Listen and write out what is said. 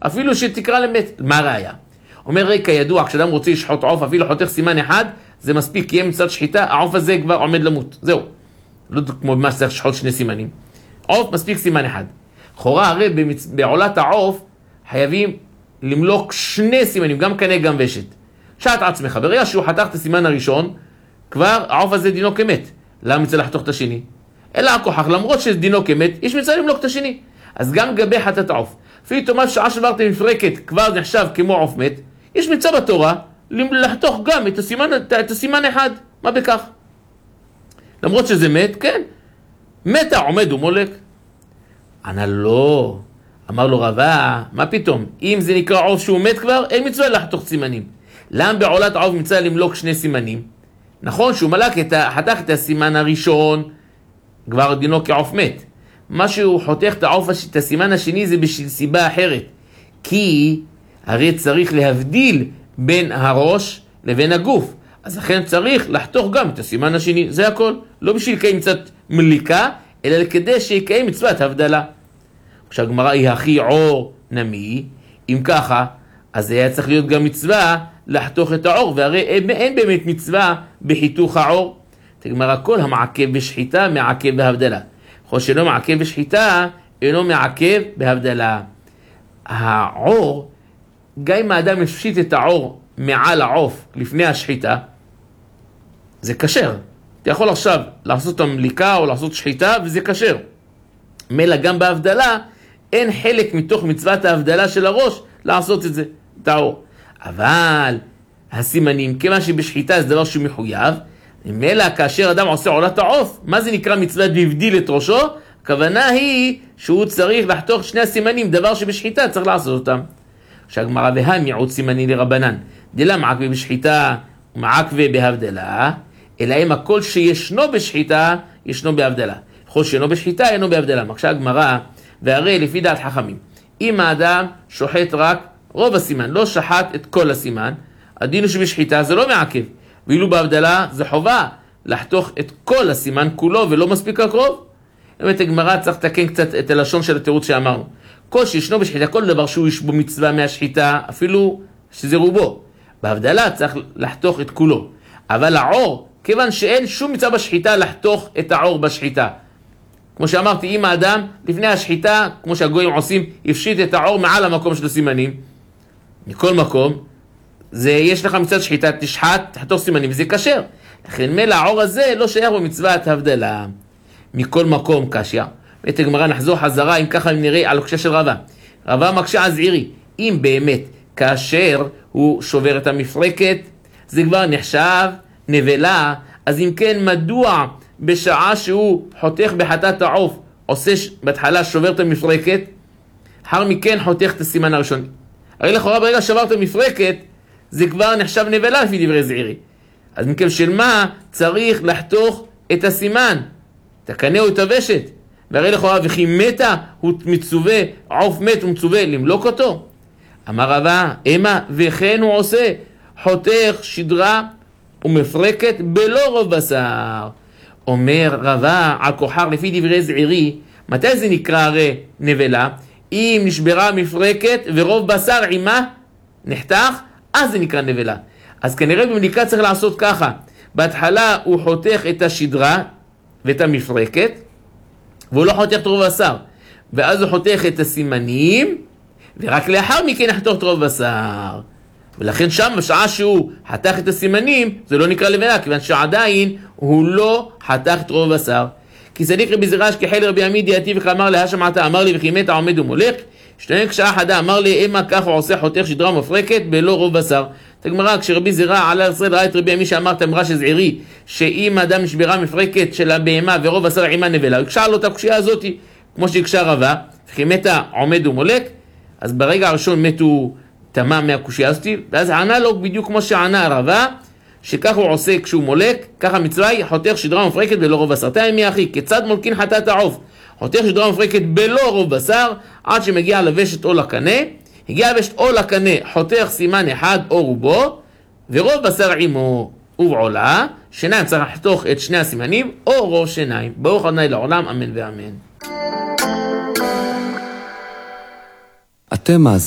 אפילו שתקרא למת. מה ראיה? אומר ריקה ידוע, כשאדם רוצה לשחוט עוף, אפילו חותך סימן אחד, זה מספיק, כי יהיה מצד שחיטה, העוף הזה כבר עומד למות. זהו. לא כמו מה שצריך לשחוט שני סימנים. עוף מספיק סימן אחד. חורה הרי בעולת העוף, חייבים למלוק שני סימנים, גם קנה גם ושת. שעת עצמך, ברגע שהוא חתך את הסימן הראשון, כבר העוף הזה דינו כמת. למה מצא לחתוך את השני? אלא הכוחך, למרות שדינו כמת, יש מצא למלוק את השני. אז גם גבי חתת העוף. אפילו תאמר שעה שברתם מפרקת, כבר נחשב כמו עוף מת, יש מצא בתורה לחתוך גם את הסימן אחד. מה בכך? למרות שזה מת, כן. מתה עומד ומולק. ענה לא. אמר לו רבה, מה פתאום? אם זה נקרא עוף שהוא מת כבר, אין מצווה לחתוך סימנים. למה בעולת העוף מצווה למלוק שני סימנים? נכון שהוא חתך את הסימן הראשון, כבר דינו כעוף מת. מה שהוא חותך את הסימן השני זה בשביל סיבה אחרת. כי הרי צריך להבדיל בין הראש לבין הגוף. אז לכן צריך לחתוך גם את הסימן השני. זה הכל. לא בשביל לקיים קצת מליקה, אלא כדי שיקיים מצוות הבדלה. כשהגמרא היא הכי עור נמי, אם ככה, אז היה צריך להיות גם מצווה לחתוך את העור, והרי אין באמת מצווה בחיתוך העור. הגמרא כל המעכב בשחיטה מעכב בהבדלה. יכול שלא מעכב בשחיטה, אינו מעכב בהבדלה. העור, גם אם האדם יפשיט את העור מעל העוף לפני השחיטה, זה כשר. אתה יכול עכשיו לעשות את המליקה או לעשות שחיטה, וזה כשר. מילא גם בהבדלה, אין חלק מתוך מצוות ההבדלה של הראש לעשות את זה, את העור. אבל הסימנים, כמה שבשחיטה זה דבר שהוא מחויב, מילא כאשר אדם עושה עולת העוף, מה זה נקרא מצוות והבדיל את ראשו? הכוונה היא שהוא צריך לחתוך שני הסימנים, דבר שבשחיטה צריך לעשות אותם. כשהגמרא והמיעוט סימני לרבנן, דלה מעכבה בשחיטה ומעכבה בהבדלה, אלא אם הכל שישנו בשחיטה, ישנו בהבדלה. כל שאינו בשחיטה, אינו בהבדלה. מקשה הגמרא, והרי לפי דעת חכמים, אם האדם שוחט רק רוב הסימן, לא שחט את כל הסימן, הדין הוא שבשחיטה זה לא מעכב. ואילו בהבדלה זה חובה לחתוך את כל הסימן כולו ולא מספיק הקרוב. באמת הגמרא צריך לתקן קצת את הלשון של התירוץ שאמרנו. כל שישנו בשחיטה, כל דבר שהוא יש בו מצווה מהשחיטה, אפילו שזה רובו. בהבדלה צריך לחתוך את כולו. אבל העור, כיוון שאין שום מצווה בשחיטה לחתוך את העור בשחיטה. כמו שאמרתי, אם האדם לפני השחיטה, כמו שהגויים עושים, יפשיט את העור מעל המקום של הסימנים. מכל מקום, יש לך מצוות שחיטה, תשחט, תחתוך סימנים, וזה כשר. לכן מילא העור הזה לא שייך במצוות הבדלה. מכל מקום קשיא. את הגמרא נחזור חזרה, אם ככה נראה על הקשה של רבה. רבה מקשה הזעירי. אם באמת כאשר הוא שובר את המפרקת, זה כבר נחשב נבלה, אז אם כן מדוע בשעה שהוא חותך בחטאת העוף, עושה בהתחלה שובר את המפרקת, אחר מכן חותך את הסימן הראשון. הרי לכאורה ברגע שבר את המפרקת, זה כבר נחשב נבלה לפי דברי זעירי. אז מכם של מה צריך לחתוך את הסימן? את הקנה או את הוושת. והרי לכאורה וכי מתה הוא מצווה, עוף מת הוא מצווה למלוק אותו. אמר רבה, אמה וכן הוא עושה, חותך שדרה ומפרקת בלא רוב בשר. אומר רבה על כוחר לפי דברי זעירי, מתי זה נקרא הרי נבלה? אם נשברה מפרקת ורוב בשר עימה נחתך, אז זה נקרא נבלה. אז כנראה במליקה צריך לעשות ככה. בהתחלה הוא חותך את השדרה ואת המפרקת, והוא לא חותך את רוב בשר. ואז הוא חותך את הסימנים, ורק לאחר מכן יחתוך את רוב בשר. ולכן שם בשעה שהוא חתך את הסימנים, זה לא נקרא לבנה, כיוון שעדיין הוא לא חתך את רוב בשר. כי צדיק רבי זרש כחל רבי עמיד יעתי וכאמר לה שמעתה, אמר לי וכי מת העומד ומולך, שתיים כשעה חדה אמר לי, אמה כך הוא עושה חותך שדרה מפרקת בלא רוב בשר. תגמרא, כשרבי זרע עלה ישראל ראה את רבי עמי שאמר תמרה שזעירי, שאם האדם נשברה מפרקת של הבהמה ורוב בשר עימה נבלה, הוא הקשה לו את הקשייה הזאת, כמו שהקשה רבה, וכי מתה עומד ומולך, אז ברגע הראשון מתו תמה מהקושייה הזאת, ואז ענה לו בדיוק כמו שענה הרבה, שכך הוא עושה כשהוא מולק, ככה מצווה היא חותך שדרה מפרקת בלא רוב בשר. תאי מי אחי, כיצד מולקין חטאת העוף? חותך שדרה מפרקת בלא רוב בשר, עד שמגיע לוושת או לקנה, הגיע לוושת או לקנה, חותך סימן אחד או רובו, ורוב בשר עמו ובעולה, שיניים צריך לחתוך את שני הסימנים, או ראש שיניים. ברוך ה' לעולם, אמן ואמן.